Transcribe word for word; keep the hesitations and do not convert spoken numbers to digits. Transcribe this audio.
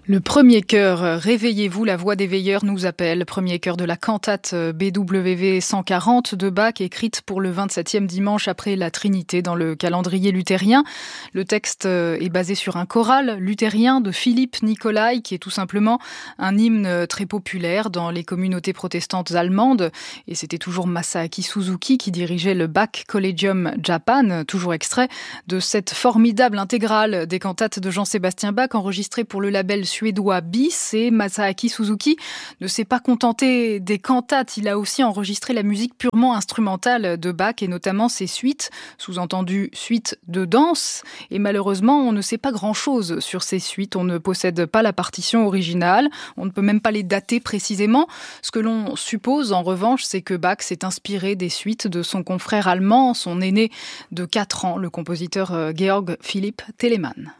Le premier chœur, Réveillez-vous, la voix des veilleurs nous appelle. Premier chœur de la cantate B W V cent quarante de Bach, écrite pour le vingt-septième dimanche après la Trinité dans le calendrier luthérien. Le texte est basé sur un choral luthérien de Philippe Nicolai, qui est tout simplement un hymne très populaire dans les communautés protestantes allemandes. Et c'était toujours Masaaki Suzuki qui dirigeait le Bach Collegium Japan, toujours extrait de cette formidable intégrale des cantates de Jean-Sébastien Bach, enregistrée pour le label suédois Bis. Et Masaaki Suzuki ne s'est pas contenté des cantates, il a aussi enregistré la musique purement instrumentale de Bach et notamment ses suites, sous-entendu suites de danse. Et malheureusement, on ne sait pas grand-chose sur ces suites, on ne possède pas la partition originale, on ne peut même pas les dater précisément. Ce que l'on suppose en revanche, c'est que Bach s'est inspiré des suites de son confrère allemand, son aîné de quatre ans, le compositeur Georg Philipp Telemann.